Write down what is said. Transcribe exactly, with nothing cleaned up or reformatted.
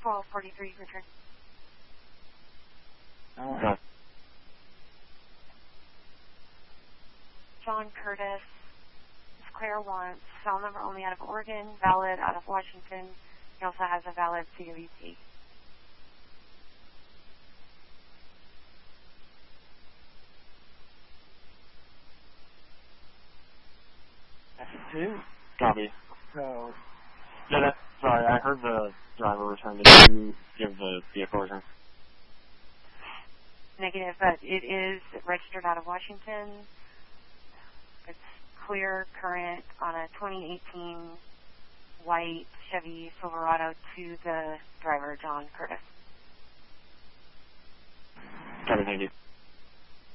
twelve forty-three, return. All right. John Curtis, Claire wants cell number only out of Oregon, valid out of Washington. He also has a valid C W P. F two? Copy. So, Yeah, that's, sorry, I heard the driver return. Did you give the vehicle return? Negative, but it is registered out of Washington. It's clear, current on a twenty eighteen white Chevy Silverado to the driver, John Curtis. Copy, thank you.